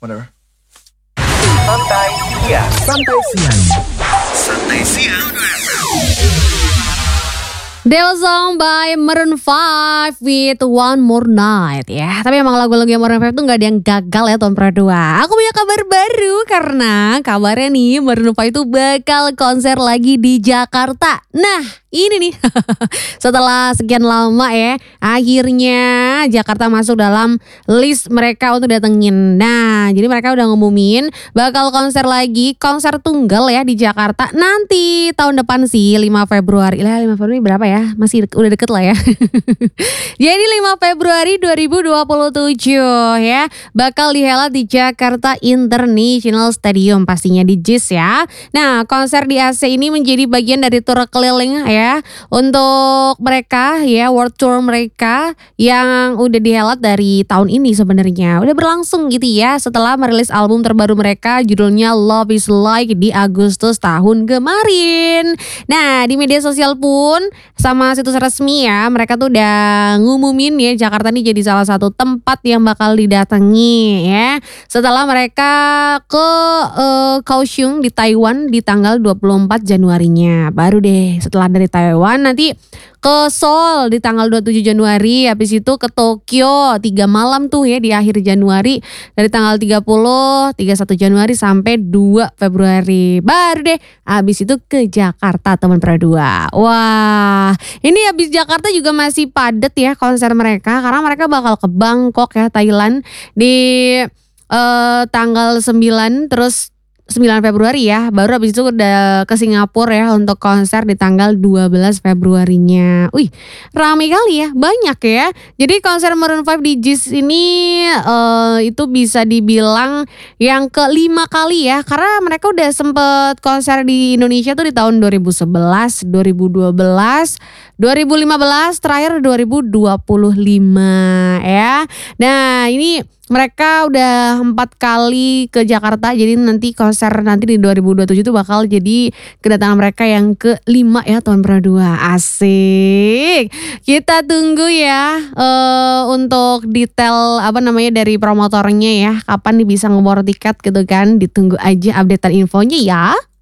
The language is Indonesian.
Whatever. Santai siang. Santai siang. Santai siang. Devil Song by Maroon 5 with One More Night ya. Tapi emang lagu-lagu yang Maroon 5 tuh gak ada yang gagal ya tahun perdua. Aku punya kabar baru karena kabarnya nih Maroon 5 itu bakal konser lagi di Jakarta. Nah ini nih setelah sekian lama ya akhirnya Jakarta masuk dalam list mereka untuk datengin. Nah jadi mereka udah ngumumin bakal konser lagi, konser tunggal ya di Jakarta nanti tahun depan sih 5 Februari. 5 Februari berapa ya? Masih udah deket lah ya. Jadi 5 Februari 2027 ya bakal dihelat di Jakarta International Stadium pastinya di JIS ya. Nah konser di AC ini menjadi bagian dari tur keliling ya untuk mereka ya, world tour mereka yang udah dihelat dari tahun ini sebenarnya. Udah berlangsung gitu ya setelah merilis album terbaru mereka judulnya Love Is Like di Agustus tahun kemarin. Nah di media sosial pun sama situs resmi ya mereka tuh udah ngumumin ya Jakarta nih jadi salah satu tempat yang bakal didatangi ya setelah mereka ke Kaohsiung di Taiwan di tanggal 24 Januarinya. Baru deh setelah dari Taiwan nanti ke Seoul di tanggal 27 Januari, habis itu ke Tokyo 3 malam tuh ya di akhir Januari dari tanggal 30, 31 Januari sampai 2 Februari. Baru deh habis itu ke Jakarta teman perdua. Wah, ini habis Jakarta juga masih padat ya konser mereka karena mereka bakal ke Bangkok ya Thailand di tanggal 9 terus 9 Februari ya. Baru habis itu udah ke Singapura ya untuk konser di tanggal 12 Februarinya. Wih, ramai kali ya, banyak ya. Jadi konser Maroon 5 di JIS ini itu bisa dibilang yang kelima kali ya. Karena mereka udah sempet konser di Indonesia tuh di tahun 2011, 2012, 2015, terakhir 2025 ya. Nah ini mereka udah 4 kali ke Jakarta, jadi nanti konser nanti di 2027 itu bakal jadi kedatangan mereka yang kelima ya tahun perdua. Asik. Kita tunggu ya untuk detail dari promotornya ya, kapan nih bisa ngebor tiket gitu kan. Ditunggu aja updatean infonya ya.